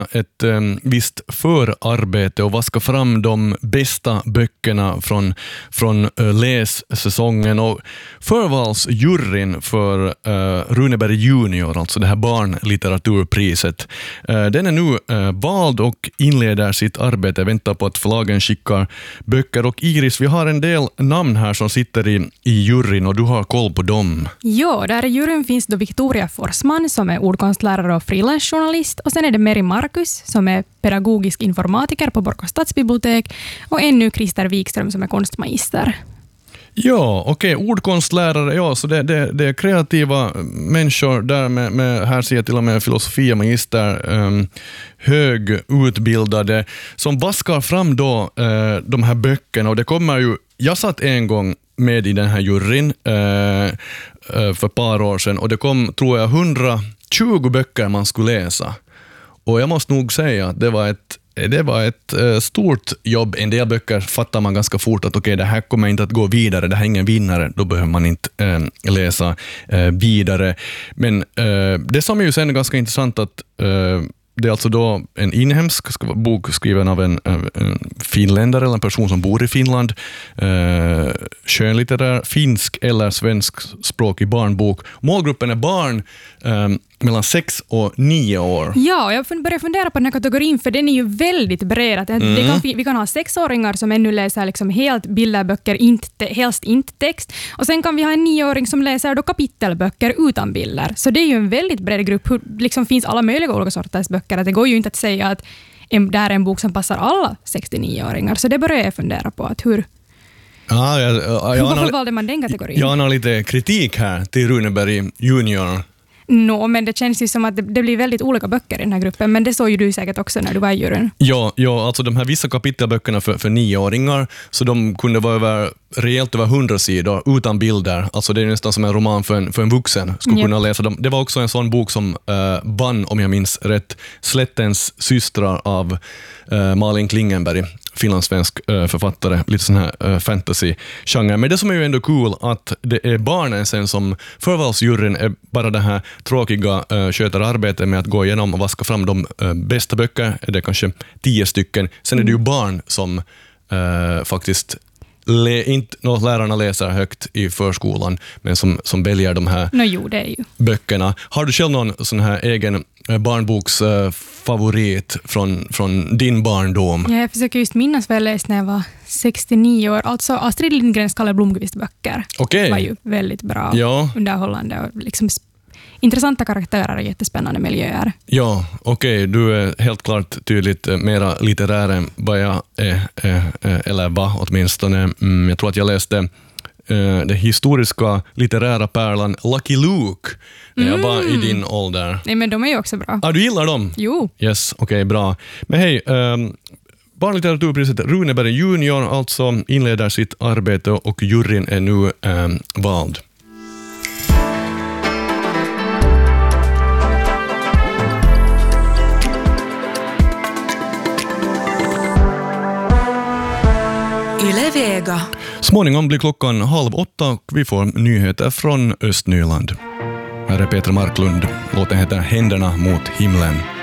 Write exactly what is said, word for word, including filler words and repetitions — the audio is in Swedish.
ett um, visst förarbete och vaska fram de bästa böckerna från, från uh, lässäsongen. Och förvalsjuryn för uh, Runeberg junior, alltså det här barnlitteraturpriset, uh, den är nu uh, vald och inleder sitt arbete, väntar på att förlagen skickar böcker. Och Iris, vi har en del namn här som sitter i, i juryn och du har koll på dem. Ja, där i juryn finns då Victoria Forsman som är ordkonstlärare och frilansjournalist, och sen är det Meri Markus som är pedagogisk informatiker på Borgå stadsbibliotek, och ännu Christer Wikström som är konstmagister. Ja, okej. Okay. Ordkonstlärare, ja, så det, det, det är kreativa människor där med, med här ser jag till och med filosofia magister, um, högutbildade, som vaskar fram då uh, de här böckerna. Och det kommer ju, jag satt en gång med i den här juryn uh, uh, för ett par år sedan, och det kom, tror jag, hundratjugo böcker man skulle läsa. Och jag måste nog säga att det var ett Det var ett uh, stort jobb. En del böcker fattar man ganska fort att okej, okay, det här kommer inte att gå vidare, det här är ingen vinnare, då behöver man inte uh, läsa uh, vidare. Men uh, det som är ju sen ganska intressant att uh, det är alltså då en inhemsk bok skriven av en, en finländare eller en person som bor i Finland, uh, skönlitterär, finsk eller svensk språkig barnbok. Målgruppen är barn um, mellan sex och nio år. Ja, jag börjar fundera på den här kategorin, för den är ju väldigt bred. Mm. Det kan, vi kan ha sexåringar som ännu läser liksom helt bilderböcker, inte, helst inte text. Och sen kan vi ha en nioåring som läser då kapitelböcker utan bilder. Så det är ju en väldigt bred grupp. Det liksom finns alla möjliga olika sorters böcker. Det går ju inte att säga att det här är en bok som passar alla sextionio-åringar. Så det börjar jag fundera på. Att hur, ja, jag, jag, jag, varför valde man den kategorin? Jag har lite kritik här till Runeberg junior. No, men det känns ju som att det, det blir väldigt olika böcker i den här gruppen, men det såg ju du säkert också när du var i juryn. Ja, ja, alltså de här vissa kapitelböckerna för, för nioåringar, så de kunde vara över, rejält över hundra sidor utan bilder. Alltså det är nästan som en roman för en, för en vuxen skulle yep. kunna läsa dem. Det var också en sån bok som uh, vann, om jag minns rätt, Slättens systrar av uh, Malin Klingenberg, finlandssvensk uh, författare, lite sån här uh, fantasy-genre. Men det som är ju ändå cool att det är barnen sen som förvalsjuryn är bara det här tråkiga uh, sköter arbetet med att gå igenom och vaska fram de uh, bästa böcker. Det är kanske tio stycken. Sen är det ju barn som uh, faktiskt Le, inte, no, lärarna läser högt i förskolan, men som, som väljer de här no, jo, det är ju. böckerna. Har du själv någon sån här egen barnboksfavorit uh, från, från din barndom? Ja, jag försöker just minnas vad jag läste när jag var sextionio år. Alltså Astrid Lindgrens Kalle Blomqvist-böcker okay. var ju väldigt bra, ja. underhållande och liksom intressanta karaktärer och jättespännande miljöer. Ja, okej. Okay. Du är helt klart tydligt mera litterär än vad jag är, eller var åtminstone. Mm, jag tror att jag läste uh, den historiska litterära pärlan Lucky Luke när jag mm. var i din ålder. Nej, men de är ju också bra. Ah, du gillar dem? Jo. Yes, okej, okay, bra. Men hej, um, barnlitteraturpriset Runeberg junior alltså inleder sitt arbete och juryn är nu um, vald. Yle Vega. Småningom blir klockan halv åtta och vi får nyheter från Östnyland. Här är Petra Marklund. Låten heter Händerna mot himlen.